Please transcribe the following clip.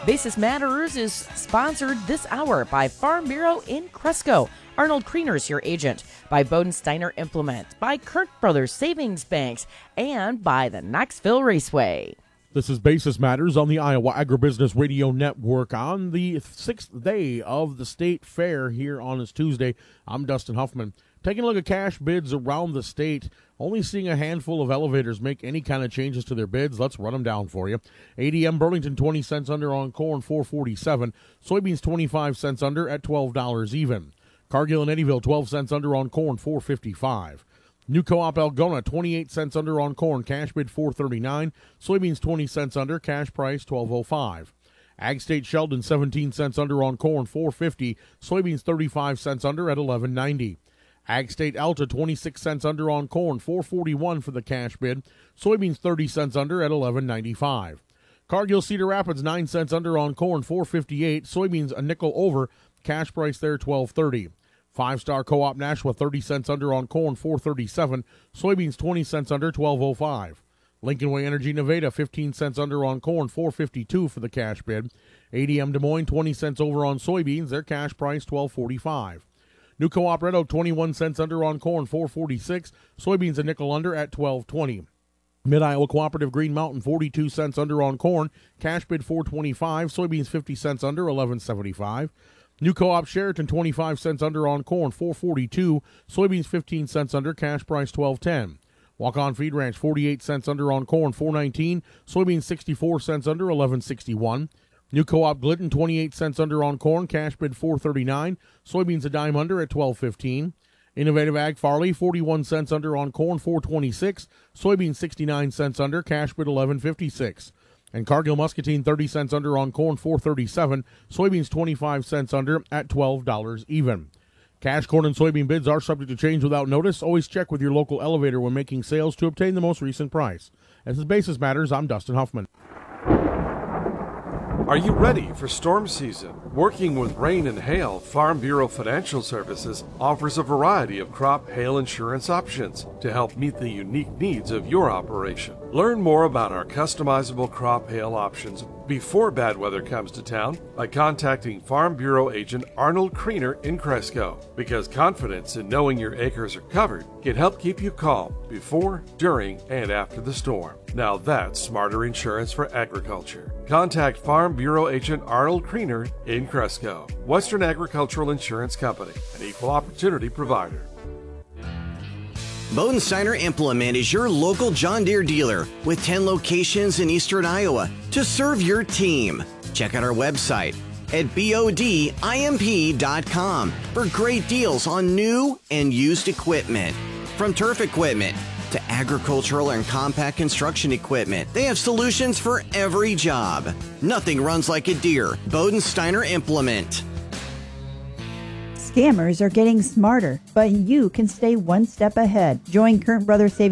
Basis Matters is sponsored this hour by Farm Bureau in Cresco. Arnold Kriener's your agent. By Bodensteiner Implement. By Kirk Brothers Savings Banks. And by the Knoxville Raceway. This is Basis Matters on the Iowa Agribusiness Radio Network on the 6th day of the state fair here on this Tuesday. I'm Dustin Huffman. Taking a look at cash bids around the state, only seeing a handful of elevators make any kind of changes to their bids. Let's run them down for you. ADM Burlington 20 cents under on corn, $4.47. Soybeans 25 cents under at $12 even. Cargill and Eddyville 12 cents under on corn, $4.55. New Co-op Algona 28 cents under on corn, cash bid $4.39. Soybeans 20 cents under, cash price $12.05. Ag State Sheldon 17 cents under on corn, $4.50. Soybeans 35 cents under at $11.90. Ag State Alta 26 cents under on corn, $4.41 for the cash bid. Soybeans 30 cents under at $11.95. Cargill Cedar Rapids 9 cents under on corn, $4.58. Soybeans a nickel over, cash price there $12.30. Five Star Co-op Nashua 30 cents under on corn, $4.37. Soybeans 20 cents under, $12.05. Lincoln Way Energy Nevada 15 cents under on corn, $4.52 for the cash bid. ADM Des Moines 20 cents over on soybeans, their cash price $12.45. New Co-op Red Oak 21 cents under on corn, $4.46. Soybeans a nickel under at $12.20. Mid-Iowa Cooperative Green Mountain 42 cents under on corn, cash bid $4.25. Soybeans 50 cents under, $11.75. New Co-op Sheraton 25 cents under on corn, $4.42. Soybeans 15 cents under, cash price $12.10. Walk-On Feed Ranch 48 cents under on corn, $4.19. Soybeans 64 cents under, $11.61. New Co-op Glidden 28 cents under on corn, cash bid $4.39. Soybeans a dime under at $12.15. Innovative Ag Farley 41 cents under on corn, $4.26. Soybeans 69 cents under, cash bid $11.56. And Cargill Muscatine 30 cents under on corn, $4.37. Soybeans 25 cents under at $12 even. Cash corn and soybean bids are subject to change without notice. Always check with your local elevator when making sales to obtain the most recent price. As the Basis Matters, I'm Dustin Huffman. Are you ready for storm season? Working with rain and hail, Farm Bureau Financial Services offers a variety of crop hail insurance options to help meet the unique needs of your operation. Learn more about our customizable crop hail options before bad weather comes to town by contacting Farm Bureau agent Arnold Kriener in Cresco, because confidence in knowing your acres are covered can help keep you calm before, during, and after the storm. Now that's smarter insurance for agriculture. Contact Farm Bureau agent Arnold Kriener in Cresco. Western Agricultural Insurance Company, an equal opportunity provider. Bodensteiner Implement is your local John Deere dealer with 10 locations in eastern Iowa to serve your team. Check out our website at bodimp.com for great deals on new and used equipment. From turf equipment to agricultural and compact construction equipment, they have solutions for every job. Nothing runs like a Deere. Bodensteiner Implement. Scammers are getting smarter, but you can stay one step ahead. Join Current Brothers Savings